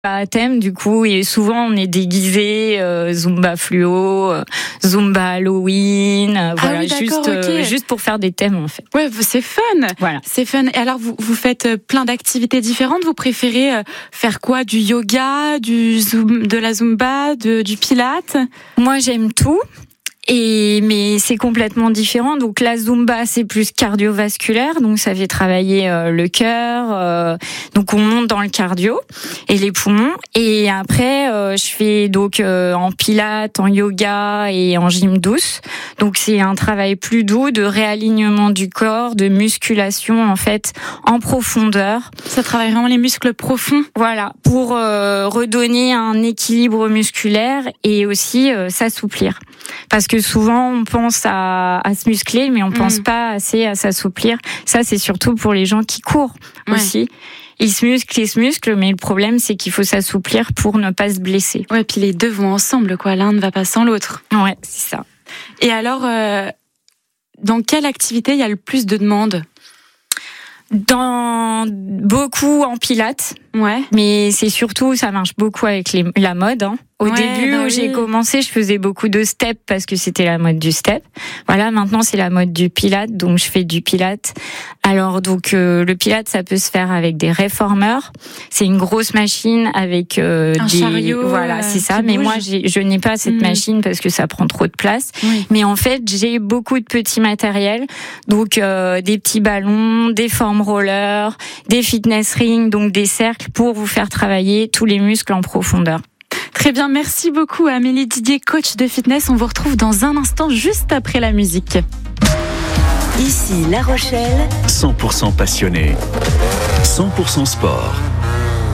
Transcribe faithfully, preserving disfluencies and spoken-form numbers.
à thème du coup, et souvent on est déguisé euh, Zumba fluo, euh, Zumba Halloween, euh, ah voilà, oui, juste okay. euh, juste pour faire des thèmes en fait. Ouais, c'est fun. Voilà. C'est fun. Et alors vous vous faites plein d'activités différentes. Vous préférez faire quoi? Du yoga, du zoom, de la Zumba, de, du Pilates? Moi j'aime tout. Et mais c'est complètement différent. Donc la Zumba c'est plus cardiovasculaire, donc ça fait travailler euh, le cœur. Euh, donc on monte dans le cardio et les poumons. Et après euh, je fais donc euh, en pilates, en yoga et en gym douce. Donc c'est un travail plus doux de réalignement du corps, de musculation en fait en profondeur. Ça travaille vraiment les muscles profonds. Voilà, pour euh, redonner un équilibre musculaire et aussi euh, s'assouplir. Parce que souvent on pense à, à se muscler, mais on mmh. pense pas assez à s'assouplir. Ça, c'est surtout pour les gens qui courent ouais. aussi. Ils se musclent, ils se musclent, mais le problème, c'est qu'il faut s'assouplir pour ne pas se blesser. Ouais, puis les deux vont ensemble, quoi. L'un ne va pas sans l'autre. Ouais, c'est ça. Et alors, euh, dans quelle activité il y a le plus de demandes ? Dans beaucoup en pilates. Ouais. Mais c'est surtout, ça marche beaucoup avec les, la mode, hein. Au ouais, début bah où oui. j'ai commencé, je faisais beaucoup de step parce que c'était la mode du step. Voilà, maintenant c'est la mode du pilate, donc je fais du pilate. Alors donc euh, le pilate, ça peut se faire avec des réformeurs. C'est une grosse machine avec euh, un des chariot. Voilà, euh, c'est ça. Mais bouge. moi, j'ai, je n'ai pas cette mmh. machine parce que ça prend trop de place. Oui. Mais en fait, j'ai beaucoup de petits matériels, donc euh, des petits ballons, des formes rollers, des fitness rings, donc des cercles pour vous faire travailler tous les muscles en profondeur. Très bien, merci beaucoup Amélie Didier, coach de fitness. On vous retrouve dans un instant, juste après la musique. Ici La Rochelle, cent pour cent passionné, cent pour cent sport.